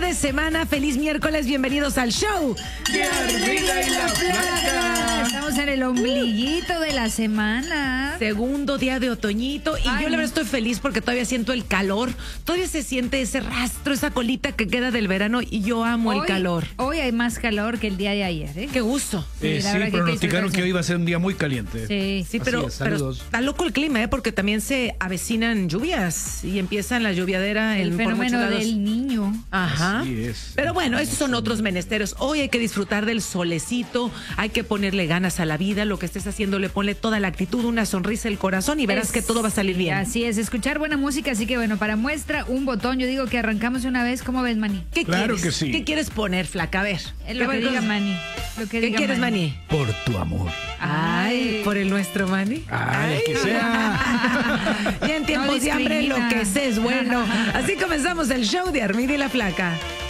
de semana, feliz miércoles, bienvenidos al show de Armida y la Flaca. Estamos en el ombliguito de la semana. Segundo día de otoñito y yo la verdad estoy feliz porque todavía siento el calor, todavía se siente ese rastro, esa colita que queda del verano y yo amo el calor. Hoy hay más calor que el día de ayer, ¿eh? Qué gusto. Sí, pronosticaron que hoy iba a ser un día muy caliente. Sí, pero está loco el clima, porque también se avecinan lluvias y empiezan la lluviadera el fenómeno del niño. Ajá. Así es. Pero bueno, esos son otros menesteres. Hoy hay que disfrutar del solecito, hay que ponerle ganas a la vida, lo que estés haciendo, le ponle toda la actitud, una sonrisa, el corazón y verás que todo va a salir bien. Así es, escuchar buena música, así que bueno, para muestra un botón, yo digo que arrancamos una vez. ¿Cómo ves, Manny? ¿Qué claro quieres? Que sí. ¿Qué quieres poner, Flaca? A ver. Lo que diga Manny. ¿Qué quieres, Manny? Por tu amor. Ay, ¿por el nuestro, Manny? Ay, que sea. Y en tiempos de hambre lo que sé es bueno. Así comenzamos el show de Armida y la Flaca.